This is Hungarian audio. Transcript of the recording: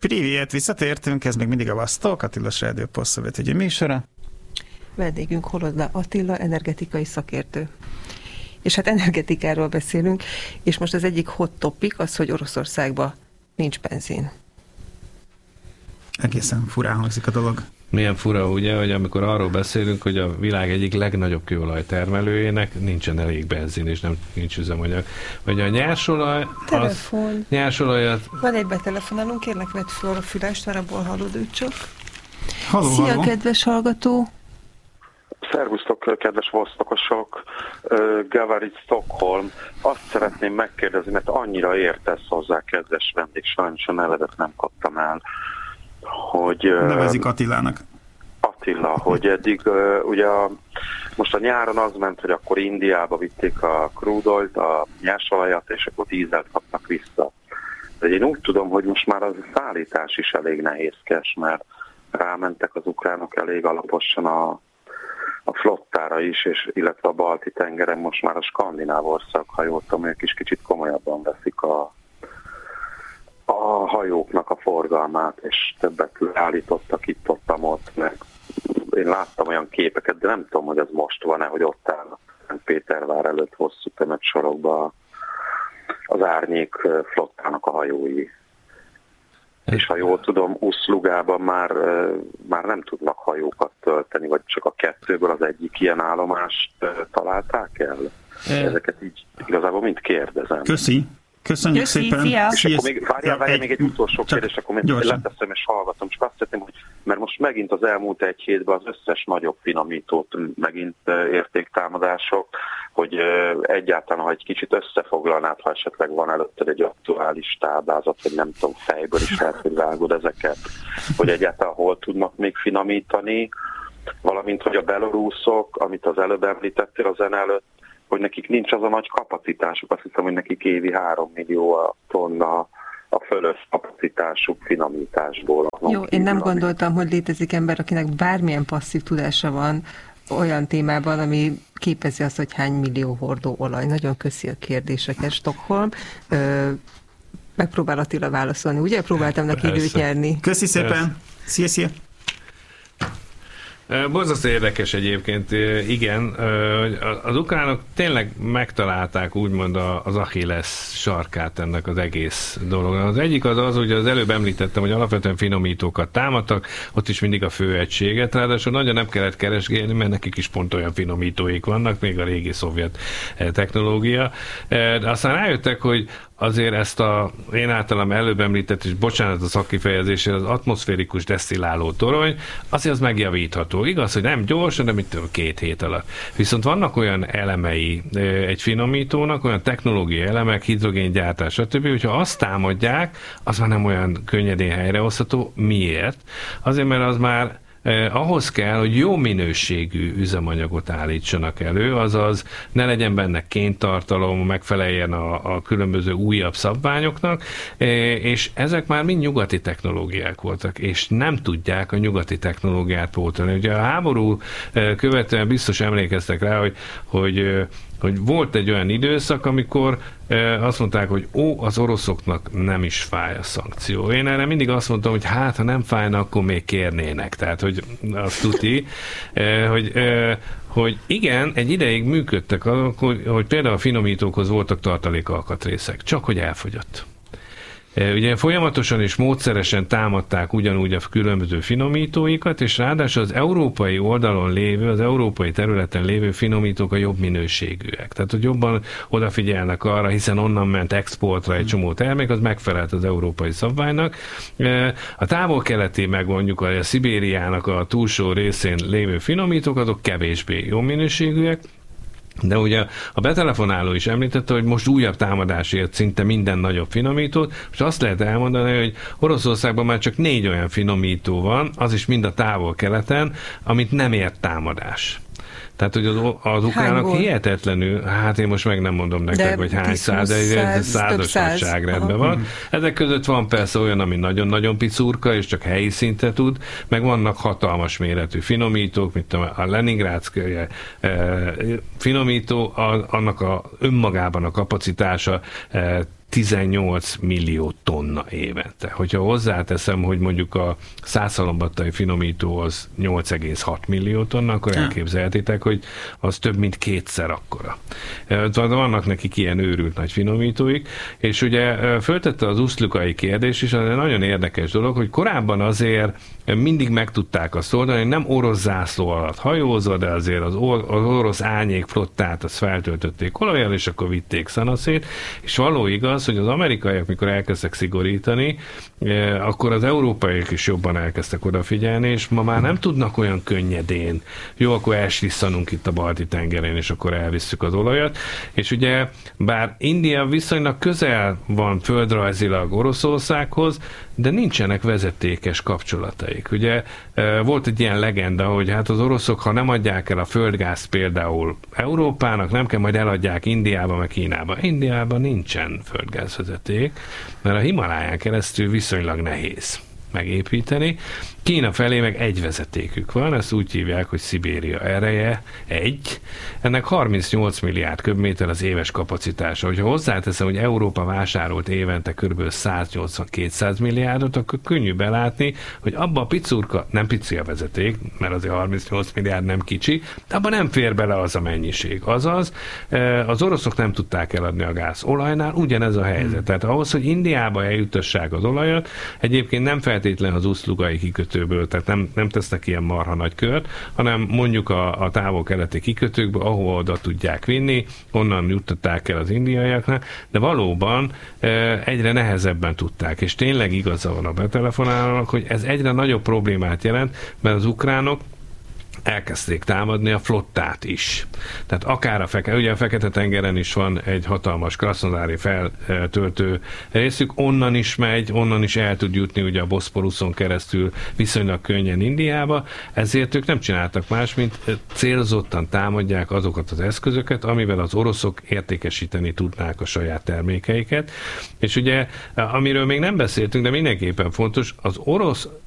Privet, visszatértünk, ez még mindig a Vasztok, Attilas Rádió Postszovjet műsora. Vendégünk Holodla Attila, energetikai szakértő. És hát energetikáról beszélünk, és most az egyik hot topic az, hogy Oroszországban nincs benzin. Egészen furán hangzik a dolog. Milyen fura, ugye, hogy amikor arról beszélünk, hogy a világ egyik legnagyobb kőolaj termelőjének nincsen elég benzin, és nincs üzemanyag. Vagy a nyersolaj... Telefon. Nyersolajat... Van egy betelefonálunk, kérlek vedd fel a fülest, mert abból hallod őt csak. Halló, Szia, halló. kedves hallgató! Szervusztok, kedves vosztokosok! Gavarit Stockholm. Azt szeretném megkérdezni, mert annyira értesz hozzá, kedves vendég, sajnos a nevedet nem kaptam el, hogy... Nevezik Attilának. Attila, hogy eddig ugye most a nyáron az ment, hogy akkor Indiába vitték a crude oil-t, a nyersolajat, és akkor dízelt kapnak vissza. De én úgy tudom, hogy most már az szállítás is elég nehézkes, mert rámentek az ukránok elég alaposan a flottára is, és illetve a balti tengeren most már a skandináv ország hajót, ők is kicsit komolyabban veszik a hajóknak a forgalmát, és többet állítottak itt-ott, meg én láttam olyan képeket, de nem tudom, hogy ez most van-e, hogy ott áll Pétervár előtt hosszú tömegsorokba az árnyék flottának a hajói. És ha jól tudom, Uszlugában már nem tudnak hajókat tölteni, vagy csak a kettőből az egyik ilyen állomást találták el? Ezeket így igazából mind kérdezem. Köszönjük szépen. Szia. És akkor még, várjál még egy utolsó kérdés, akkor még leteszem és hallgatom. Csak azt szeretném, hogy mert most megint az elmúlt egy hétben az összes nagyobb finomítót megint értéktámadások, hogy egyáltalán, ha egy kicsit összefoglalnád, ha esetleg van előtted egy aktuális táblázat, vagy nem tudom, fejből is lehet, hogy vágod ezeket, hogy egyáltalán hol tudnak még finomítani, valamint, hogy a beloruszok, amit az előbb említettél a zene előtt, hogy nekik nincs az a nagy kapacitásuk, azt hiszem, hogy nekik évi 3 millió tonna a fölös kapacitásuk finomításból. Jó, én nem gondoltam, hogy létezik ember, akinek bármilyen passzív tudása van olyan témában, ami képezi azt, hogy hány millió hordó olaj. Nagyon köszi a kérdéseket, Stockholm. Megpróbál Attila válaszolni, ugye? Próbáltam neki időt nyerni. Köszi szépen. Szia. Borzasztó érdekes egyébként, igen, az ukránok tényleg megtalálták úgymond az Achilles sarkát ennek az egész dolognak. Az egyik az, hogy az előbb említettem, hogy alapvetően finomítókat támadtak, ott is mindig a főegységet, ráadásul nagyon nem kellett keresgélni, mert nekik is pont olyan finomítóik vannak, még a régi szovjet technológia. De aztán rájöttek, hogy azért ezt én általam előbb említett, és bocsánat a szakkifejezésére, az atmoszférikus desztilláló torony, azért az megjavítható. Igaz, hogy nem gyorsan, de mit tudom, 2 hét alatt. Viszont vannak olyan elemei egy finomítónak, olyan technológiai elemek, hidrogéngyártás, stb., hogyha azt támadják, az már nem olyan könnyedén helyrehozható. Miért? Azért, mert az már ahhoz kell, hogy jó minőségű üzemanyagot állítsanak elő, azaz ne legyen benne kéntartalom, megfeleljen a különböző újabb szabványoknak, és ezek már mind nyugati technológiák voltak, és nem tudják a nyugati technológiát pótolni. Ugye a háború követően biztos emlékeztek rá, hogy volt egy olyan időszak, amikor azt mondták, hogy az oroszoknak nem is fáj a szankció. Én erre mindig azt mondtam, hogy ha nem fájna, akkor még kérnének. Tehát, hogy azt tuti, hogy igen, egy ideig működtek, hogy például a finomítókhoz voltak tartalékalkatrészek, csak hogy elfogyott. Ugye folyamatosan és módszeresen támadták ugyanúgy a különböző finomítóikat, és ráadásul az európai oldalon lévő, az európai területen lévő finomítók a jobb minőségűek. Tehát, hogy jobban odafigyelnek arra, hiszen onnan ment exportra egy csomó termék, az megfelelt az európai szabványnak. A távol-keleti, meg mondjuk a Szibériának a túlsó részén lévő finomítók, azok kevésbé jó minőségűek. De ugye a betelefonáló is említette, hogy most újabb támadás ért szinte minden nagyobb finomítót, és azt lehet elmondani, hogy Oroszországban már csak 4 olyan finomító van, az is mind a távol-keleten, amit nem ért támadás. Tehát, hogy az ukránok hihetetlenül, én most meg nem mondom nektek, hogy hány száz, de ez százas nagyságrendben van. Ezek között van persze olyan, ami nagyon-nagyon picurka, és csak helyi szinten tud, meg vannak hatalmas méretű finomítók, mint a Leningrádszkai finomító, annak önmagában a kapacitása 18 millió tonna évente. Hogyha hozzáteszem, hogy mondjuk a százhalombattai finomító az 8,6 millió tonna, akkor elképzelhetitek, hogy az több mint kétszer akkora. Vannak nekik ilyen őrült nagy finomítóik, és ugye föltette az uszlukai kérdés is, az egy nagyon érdekes dolog, hogy korábban azért mindig meg tudták azt oldani, hogy nem orosz zászló alatt hajózva, de azért az orosz árnyék flottát azt feltöltötték olajjal, és akkor vitték szanaszét, és való igaz, hogy az amerikaiak, mikor elkezdtek szigorítani, akkor az európaiak is jobban elkezdtek odafigyelni, és ma már nem tudnak olyan könnyedén, jó, akkor elslisszanunk itt a Balti-tengeren, és akkor elvisszük az olajat, és ugye, bár India viszonylag közel van földrajzilag Oroszországhoz, de nincsenek vezetékes kapcsolataik. Ugye volt egy ilyen legenda, hogy hát az oroszok, ha nem adják el a földgázt például Európának, nem kell, majd eladják Indiába, meg Kínába. Indiában nincsen földgázvezeték, mert a Himaláján keresztül viszonylag nehéz megépíteni. Kína felé meg egy vezetékük van, ezt úgy hívják, hogy Szibéria ereje, ennek 38 milliárd köbméter az éves kapacitása. Hogyha hozzáteszem, hogy Európa vásárolt évente kb. 180-200 milliárdot, akkor könnyű belátni, hogy abba a picurka, nem pici a vezeték, mert azért 38 milliárd nem kicsi, de abban nem fér bele az a mennyiség. Azaz, az oroszok nem tudták eladni a gáz. Olajnál ugyanez a helyzet. Tehát ahhoz, hogy Indiába eljutassák az olajat, egyébként nem feltétlen az uszlugai kikötőből, tehát nem tesznek ilyen marha nagy kört, hanem mondjuk a távol-keleti kikötőkből, ahova oda tudják vinni, onnan juttatták el az indiaiaknak, de valóban egyre nehezebben tudták, és tényleg igaza van a betelefonálónak, hogy ez egyre nagyobb problémát jelent, mert az ukránok elkezdték támadni a flottát is. Tehát akár ugye a Fekete-tengeren is van egy hatalmas krasznodári feltöltő részük, onnan is megy, onnan is el tud jutni ugye a Boszporuszon keresztül viszonylag könnyen Indiába, ezért ők nem csináltak más, mint célzottan támadják azokat az eszközöket, amivel az oroszok értékesíteni tudnák a saját termékeiket. És ugye, amiről még nem beszéltünk, de mindenképpen fontos, az orosz